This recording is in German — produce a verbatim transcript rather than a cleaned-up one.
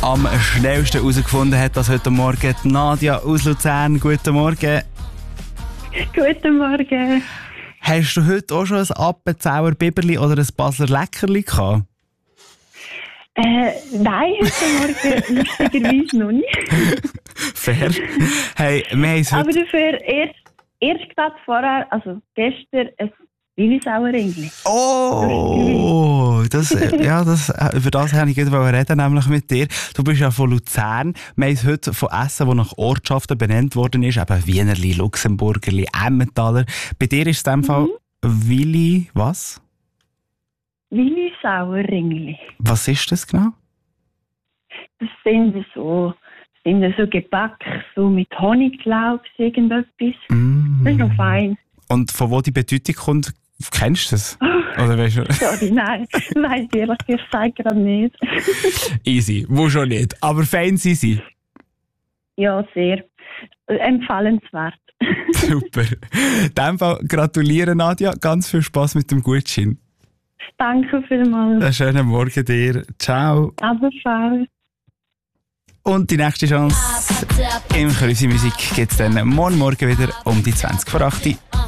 am schnellsten herausgefunden hat das heute Morgen die Nadia aus Luzern. Guten Morgen. Guten Morgen. Hast du heute auch schon ein Appenzauer Biberli oder ein Basler Leckerli gehabt? Äh, nein, heute Morgen lustigerweise noch nicht. Fair. Hey, wir haben es heute... Aber dafür erst, erst gerade vorher, also gestern, ein Willisauer-Ringli. Oh, das, ja, das, über das wollte ich gerade reden, nämlich mit dir. Du bist ja von Luzern. Wir haben es heute von Essen, das nach Ortschaften benannt worden ist, eben Wienerli, Luxemburgerli, Emmentaler. Bei dir ist es in dem Fall Willi, was? Willisauer-Ringli. Was ist das genau? Das sind so, sind so Gebäck, so mit Honiglauch, irgendetwas. Mm. Das ist noch fein. Und von wo die Bedeutung kommt, kennst du das? Oder weißt du? Sorry, nein, weiss ich ehrlich gesagt gerade nicht. Easy, wo schon nicht. Aber fein sind sie. Ja, sehr. Empfehlenswert. Super. In dem Fall gratuliere Nadia, ganz viel Spass mit dem Gutschein. Danke vielmals. Einen schönen Morgen dir. Ciao. Ebenfalls. Und die nächste Chance im Krüsi Musik gibt es dann morgen Morgen wieder um die zwanzig vor acht.